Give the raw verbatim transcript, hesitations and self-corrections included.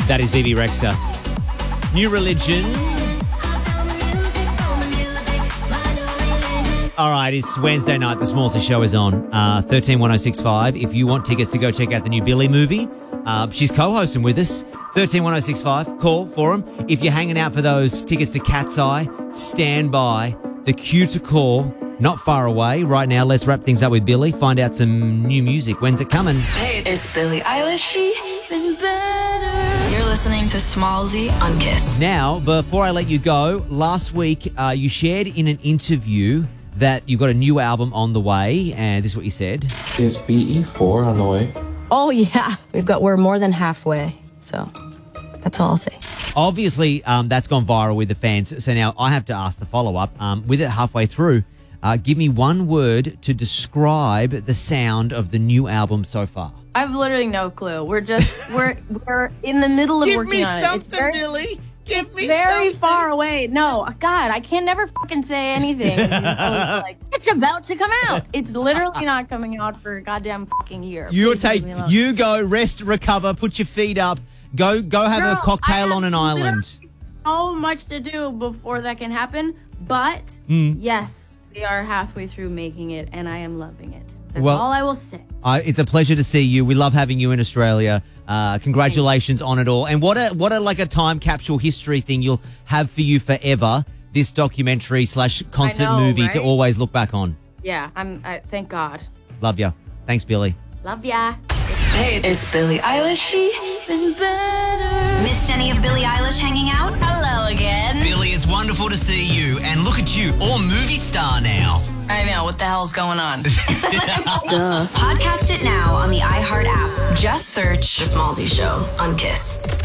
That is B B Rexa. New Religion. All right, it's Wednesday night. The Smallsy Show is on. Uh, thirteen one oh six five. If you want tickets to go check out the new Billy movie, uh, she's co-hosting with us. thirteen one oh six five. Call for them. If you're hanging out for those tickets to Cat's Eye, stand by. The queue to call, not far away. Right now, let's wrap things up with Billy. Find out some new music. When's it coming? Hey, it's Billie Eilish. Even better. You're listening to Smallsy on Kiss. Now, before I let you go, last week uh, you shared in an interview that you've got a new album on the way, and this is what you said. Is B E four on the way? Oh, yeah. We've got, we're more than halfway, so that's all I'll say. Obviously, um, that's gone viral with the fans, so now I have to ask the follow-up. Um, with it halfway through, uh, give me one word to describe the sound of the new album so far. I have literally no clue. We're just, we're we're in the middle of Give working me on something, it. It's very, Billy. Give me very something. far away. No, God, I can never fucking say anything. It's always like, it's about to come out. It's literally not coming out for a goddamn fucking year. You Please take, leave me alone. you go, rest, recover, put your feet up, go, go have Girl, a cocktail I on an have island. So much to do before that can happen, but Mm. yes, we are halfway through making it, and I am loving it. That's Well, all I will say. Uh, it's a pleasure to see you. We love having you in Australia. Uh, congratulations on it all. And what a what a like a time capsule history thing you'll have for you forever. This documentary slash concert know, movie right? to always look back on. Yeah, I'm. I, thank God. Love ya. Thanks, Billy. Love ya. Hey, it's Billie Eilish. Even better. Missed any of Billie Eilish hanging out? Hello again. Billy, it's wonderful to see you. And look at you, all movie star now. I know, what the hell's going on? Podcast it now on the iHeart app. Just search The Smallsy Show on Kiss.